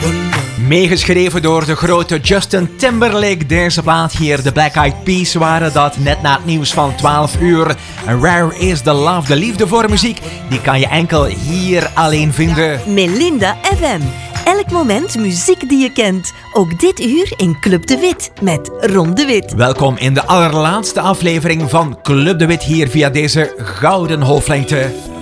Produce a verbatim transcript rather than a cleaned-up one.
Meegeschreven door de grote Justin Timberlake. Deze plaat hier, de Black Eyed Peas, waren dat net na het nieuws van twaalf uur. En Rare is the Love, de liefde voor muziek, die kan je enkel hier alleen vinden. Melinda F M. Elk moment muziek die je kent. Ook dit uur in Club de Wit met Ron de Wit. Welkom in de allerlaatste aflevering van Club de Wit hier via deze gouden golflengte.